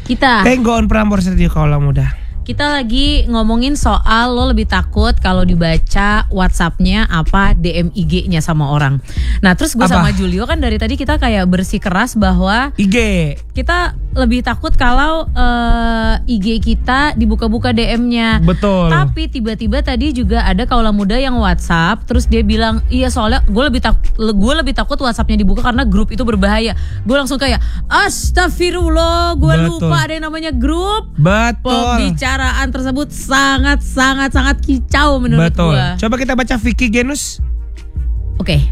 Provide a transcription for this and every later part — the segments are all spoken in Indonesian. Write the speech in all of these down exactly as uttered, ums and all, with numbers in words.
Kita Tenggoon Prambors Radio Kaula Muda. Kita lagi ngomongin soal lo lebih takut kalau dibaca WhatsApp-nya apa D M I G-nya sama orang. Nah terus gue sama Julio kan dari tadi kita kayak bersikeras bahwa I G kita lebih takut kalau uh, I G kita dibuka-buka D M-nya. Betul. Tapi tiba-tiba tadi juga ada kaula muda yang WhatsApp, terus dia bilang iya soalnya gue lebih takut gue lebih takut WhatsApp-nya dibuka karena grup itu berbahaya. Gue langsung kayak astagfirullah, gue lupa ada yang namanya grup. Betul. Pembicaraan tersebut sangat sangat sangat kicau menurut gue. Betul. Coba kita baca Vicky Genus. Oke. Okay.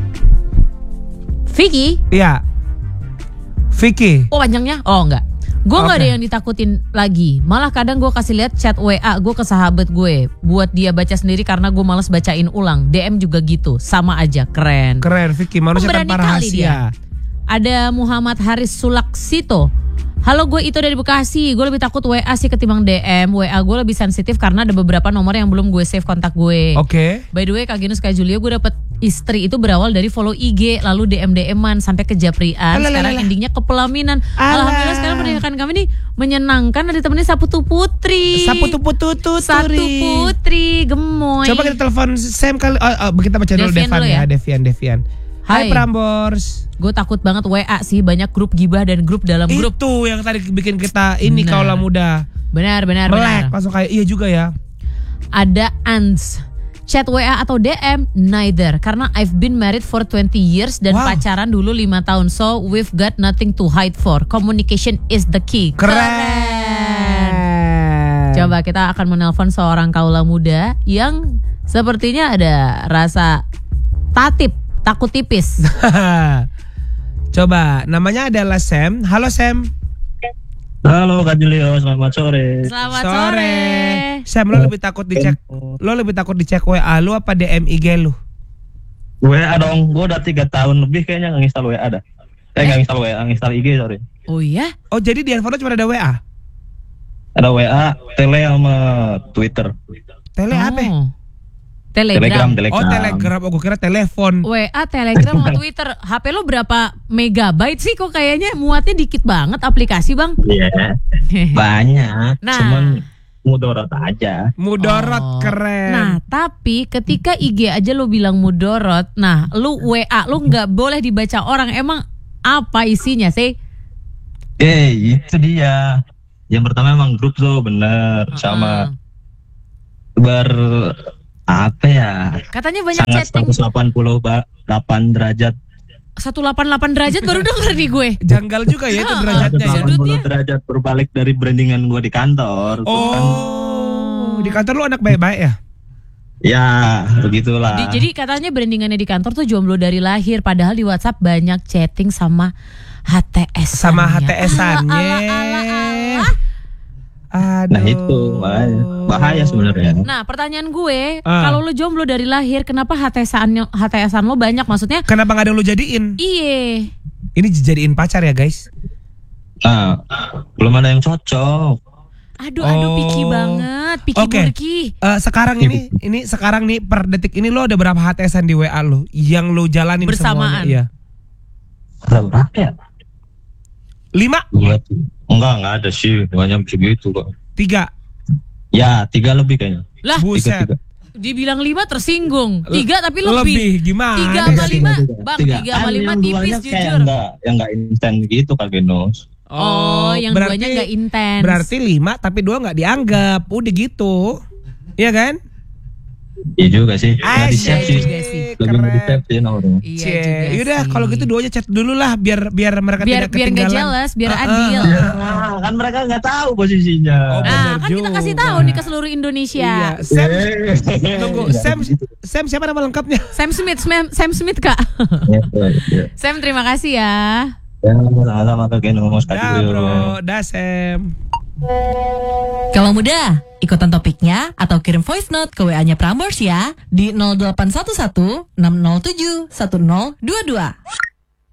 Vicky? Iya. Vicky. Oh panjangnya? Oh enggak. Gue okay. gak ada yang ditakutin lagi. Malah kadang gue kasih lihat chat W A gue ke sahabat gue buat dia baca sendiri karena gue males bacain ulang. D M juga gitu, sama aja. Keren. Keren Vicky, manusia tanpa rahasia. Ada Muhammad Haris Sulaksito. Halo, gue itu dari Bekasi. Gue lebih takut W A sih ketimbang D M. W A gue lebih sensitif karena ada beberapa nomor yang belum gue save kontak gue. Oke. Okay. By the way, Kak Ginus, Kak Julio, gue dapet istri itu berawal dari follow I G, lalu D M D M-an sampai ke japrian. Alah, sekarang alah. Endingnya ke pelaminan. Alah. Alhamdulillah sekarang pernikahan kami nih menyenangkan. Ada temennya Saputu Putri. Saputu Putri. Satu Putri, gemoy. Coba kita telepon Sam kali. Oh, oh, kita baca dulu Devian, Devian ya. ya. Devian, Devian. Hai, Hai Prambors. Gue takut banget W A sih, banyak grup gibah dan grup dalam grup. Itu yang tadi bikin kita ini nah. Kaula muda. Benar, benar, Melek, benar. langsung kayak iya juga ya. Ada Ans. Chat W A atau D M? Neither. Karena I've been married for twenty years dan wow. pacaran dulu lima tahun. So we've got nothing to hide for. Communication is the key. Keren. Keren. Coba kita akan menelpon seorang kaula muda yang sepertinya ada rasa tatip. Takut tipis. Coba, namanya adalah Sam. Halo Sam. Halo Kak Julio, selamat sore. Selamat sore. Sam, lo lebih takut dicek, lo lebih takut dicek W A lu apa D M I G lu? W A dong, gue udah tiga tahun lebih kayaknya nggak nginstal W A dah. Eh nggak nginstal W A, nginstal I G sorry. Oh iya? Oh jadi di handphone lo cuma ada W A? Ada W A, Tele sama Twitter. Tele oh. apa? Telegram. Telegram, Telegram. Oh Telegram, oh gue kira telepon. W A, Telegram, sama Twitter. H P lo berapa megabyte sih? Kok kayaknya muatnya dikit banget aplikasi bang? Iya, yeah, banyak. Nah. Cuman mudorot aja. Mudorot oh. Keren. Nah tapi ketika I G aja lo bilang mudorot, nah lu W A lo nggak boleh dibaca orang. Emang apa isinya sih? Eh itu dia. Yang pertama emang grup tuh bener uh-huh. sama ber apa ya? Katanya banyak sangat chatting. seratus delapan puluh delapan derajat. seratus delapan puluh delapan derajat baru denger nih gue. Janggal juga ya itu derajatnya. seratus delapan puluh derajat berbalik dari brandingan gue di kantor. Oh, kan. Di kantor lu anak baik-baik ya? Ya, begitulah. Jadi, jadi katanya brandingannya di kantor tuh jomblo dari lahir, padahal di WhatsApp banyak chatting sama H T S-annya. Sama H T S-annya. Ala, ala, ala, ala. Aduh. Nah itu bahaya, bahaya sebenarnya. Nah pertanyaan gue, uh. kalau lo jomblo dari lahir, kenapa H T S-an H T S-an lo banyak? Maksudnya? Kenapa nggak ada yang lo jadiin? Iye. Ini dijadiin pacar ya guys? Ah, belum ada yang cocok. Aduh, oh. aduh, picky banget, picky okay. burki. Uh, sekarang ini, ini sekarang nih per detik ini lo ada berapa H T S-an di W A lo yang lo jalanin bersamaan? Semuanya? Iya. Berapa ya? Lima? Enggak, enggak ada sih, banyak segitu kok. Tiga? Ya, tiga lebih kayaknya. Lah, buset. Tiga, tiga. Dibilang lima tersinggung. Tiga tapi lebih. Lebih gimana? Tiga sama lima, bang. Tiga, tiga sama lima tipis jujur. Yang enggak, yang enggak intens gitu Kak Genus. Oh, yang berarti, duanya enggak intens. Berarti lima tapi dua enggak dianggap. Udah gitu. Iya kan? Iya juga sih. Nah, di save sih. Lebih mau di save sih nomornya. Iya juga. Yaudah kalau gitu dua aja chat dulu lah biar biar mereka biar, tidak biar ketinggalan. Biar gak jelas, biar uh, adil. Uh, ya, kan mereka gak tahu posisinya. Oh, nah kan juga. kita kasih tahu nih ke seluruh Indonesia. Iya. Sam, tunggu. Sam, Sam siapa nama lengkapnya? Sam Smith, Sam, Sam Smith kak. Ya, ya. Sam terima kasih ya. Ya, sama-sama Kak Genus. Dah bro, dah Sam. Kalau mudah, ikutan topiknya atau kirim voice note ke W A-nya Prambors ya di nol delapan satu satu enam nol tujuh satu nol dua dua.